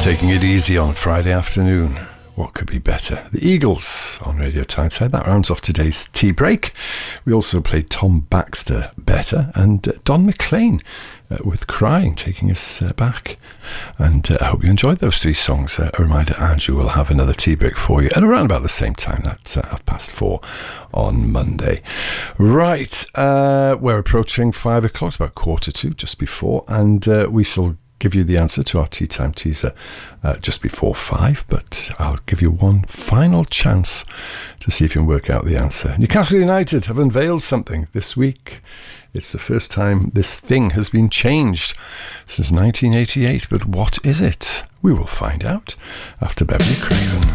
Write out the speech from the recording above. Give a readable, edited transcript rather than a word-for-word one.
Taking it easy on Friday afternoon. What could be better? The Eagles on Radio Tyneside. That rounds off today's tea break. We also played Tom Baxter, Better, and Don McLean with Crying, taking us back. And I hope you enjoyed those three songs. A reminder, Andrew will have another tea break for you at around about the same time. That's 4:30 on Monday. Right, we're approaching 5 o'clock. It's about 1:45, just before, and we shall give you the answer to our tea time teaser just before 5, but I'll give you one final chance to see if you can work out the answer. Newcastle United have unveiled something this week. It's the first time this thing has been changed since 1988, but what is it? We will find out after Beverly Craven.